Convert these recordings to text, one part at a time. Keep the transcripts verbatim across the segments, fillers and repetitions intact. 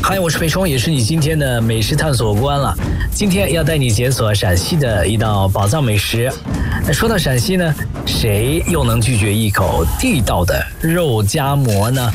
嗨，我是裴冲，也是你今天的美食探索官了。今天要带你解锁陕西的一道宝藏美食。那说到陕西呢，谁又能拒绝一口地道的肉夹馍呢？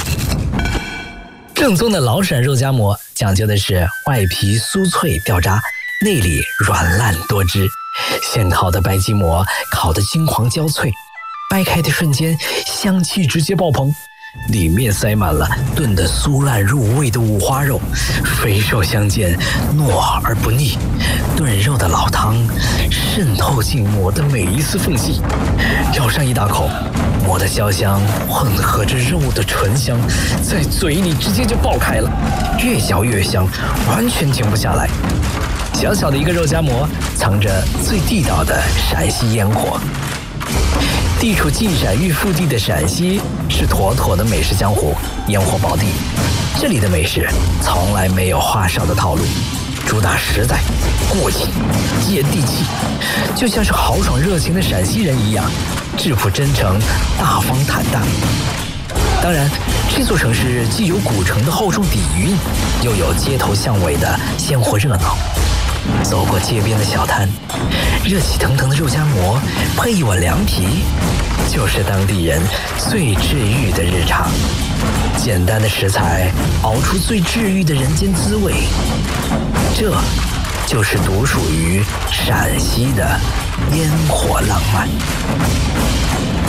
正宗的老陕肉夹馍讲究的是外皮酥脆掉渣，内里软烂多汁。现烤的白吉馍烤得金黄焦脆，掰开的瞬间香气直接爆棚。里面塞满了炖得酥烂入味的五花肉，肥瘦相间，糯而不腻。炖肉的老汤渗透进馍的每一丝缝隙，咬上一大口，馍的焦香混合着肉的醇香，在嘴里直接就爆开了，越嚼越香，完全停不下来。小小的一个肉夹馍，藏着最地道的陕西烟火。地处晋陕豫腹地的陕西是妥妥的美食江湖，烟火宝地。这里的美食从来没有话少的套路，主打实在、过瘾、接地气，就像是豪爽热情的陕西人一样，质朴真诚、大方坦荡。当然，这座城市既有古城的厚重底蕴，又有街头巷尾的鲜活热闹。走过街边的小摊，热气腾腾的肉夹馍配一碗凉皮，就是当地人最治愈的日常。简单的食材熬出最治愈的人间滋味，这就是独属于陕西的烟火浪漫。